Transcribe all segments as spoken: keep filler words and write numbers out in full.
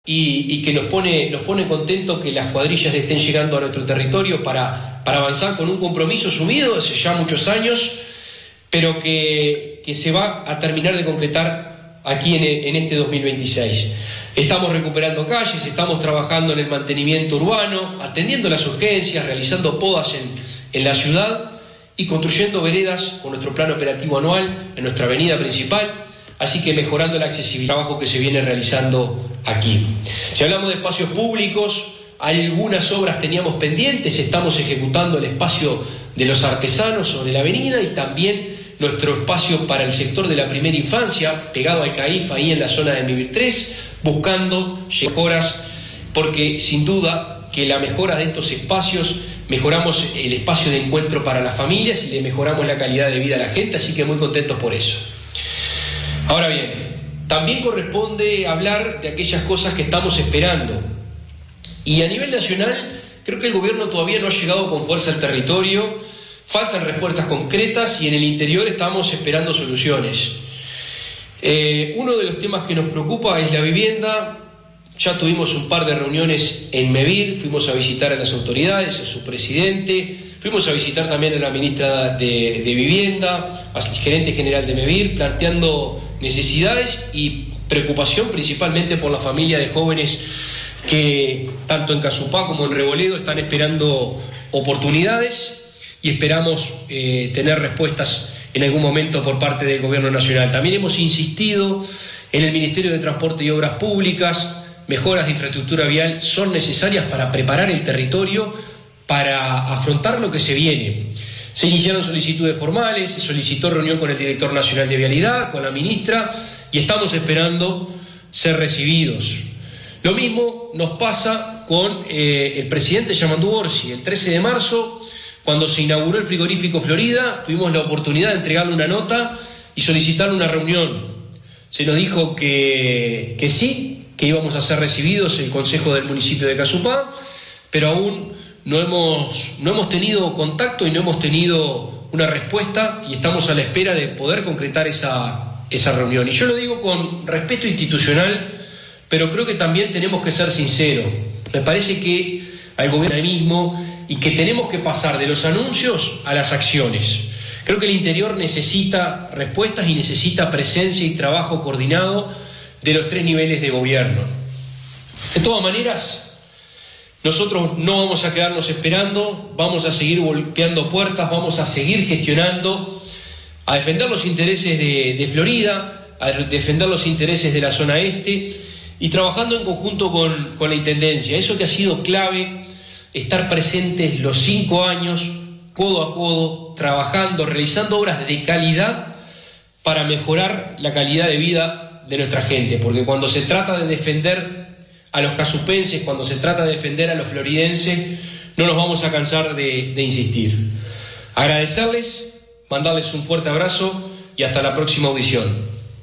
Y, y que nos pone, nos pone contentos que las cuadrillas estén llegando a nuestro territorio para, para avanzar con un compromiso asumido hace ya muchos años, pero que, que se va a terminar de concretar aquí en, en este dos mil veintiséis. Estamos recuperando calles, estamos trabajando en el mantenimiento urbano, atendiendo las urgencias, realizando podas en, en la ciudad y construyendo veredas con nuestro plan operativo anual en nuestra avenida principal, así que mejorando la accesibilidad, trabajo que se viene realizando aquí. Si hablamos de espacios públicos, algunas obras teníamos pendientes, estamos ejecutando el espacio de los artesanos sobre la avenida y también nuestro espacio para el sector de la primera infancia, pegado al CAIF, ahí en la zona de Mivir tres, buscando mejoras, porque sin duda que la mejora de estos espacios, mejoramos el espacio de encuentro para las familias y le mejoramos la calidad de vida a la gente, así que muy contentos por eso. Ahora bien, también corresponde hablar de aquellas cosas que estamos esperando. Y a nivel nacional, creo que el gobierno todavía no ha llegado con fuerza al territorio, faltan respuestas concretas y en el interior estamos esperando soluciones. Eh, uno de los temas que nos preocupa es la vivienda. Ya tuvimos un par de reuniones en Mevir, fuimos a visitar a las autoridades, a su presidente, fuimos a visitar también a la ministra de, de Vivienda, al gerente general de Mevir, planteando necesidades y preocupación principalmente por la familia de jóvenes que tanto en Casupá como en Revoledo están esperando oportunidades y esperamos eh, tener respuestas en algún momento por parte del Gobierno Nacional. También hemos insistido en el Ministerio de Transporte y Obras Públicas, mejoras de infraestructura vial son necesarias para preparar el territorio para afrontar lo que se viene. Se iniciaron solicitudes formales, se solicitó reunión con el Director Nacional de Vialidad, con la ministra, y estamos esperando ser recibidos. Lo mismo nos pasa con eh, el presidente Yamandu Orsi. El trece de marzo, cuando se inauguró el frigorífico Florida, tuvimos la oportunidad de entregarle una nota y solicitarle una reunión. Se nos dijo que, que sí, que íbamos a ser recibidos en el Consejo del municipio de Casupá, pero aún no hemos, no hemos tenido contacto y no hemos tenido una respuesta y estamos a la espera de poder concretar esa, esa reunión. Y yo lo digo con respeto institucional, pero creo que también tenemos que ser sinceros. Me parece que al gobierno mismo y que tenemos que pasar de los anuncios a las acciones. Creo que el interior necesita respuestas y necesita presencia y trabajo coordinado de los tres niveles de gobierno. De todas maneras, nosotros no vamos a quedarnos esperando, vamos a seguir golpeando puertas, vamos a seguir gestionando, a defender los intereses de, de Florida, a defender los intereses de la zona este y trabajando en conjunto con, con la Intendencia. Eso que ha sido clave, estar presentes los cinco años, codo a codo, trabajando, realizando obras de calidad para mejorar la calidad de vida de nuestra gente, porque cuando se trata de defender a los casupenses, cuando se trata de defender a los floridenses, no nos vamos a cansar de, de insistir. Agradecerles, mandarles un fuerte abrazo y hasta la próxima audición.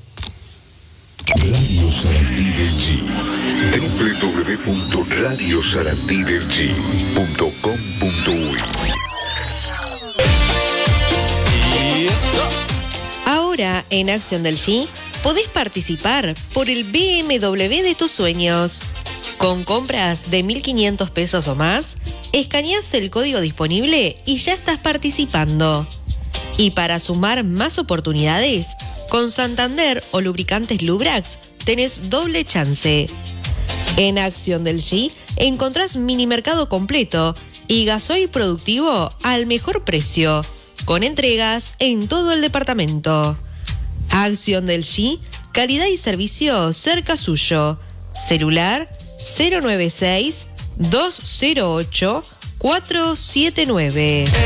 Radio Sarandí del G. doble u doble u doble u punto radio sarandí del g punto com punto uy. Ahora, en Acción del G, podés participar por el B M W de tus sueños. Con compras de mil quinientos pesos o más, escaneás el código disponible y ya estás participando. Y para sumar más oportunidades, con Santander o lubricantes Lubrax tenés doble chance. En Acción del G encontrás mini mercado completo y gasoil productivo al mejor precio, con entregas en todo el departamento. Acción del G, calidad y servicio cerca suyo. Celular cero nueve seis, dos cero ocho, cuatro siete nueve.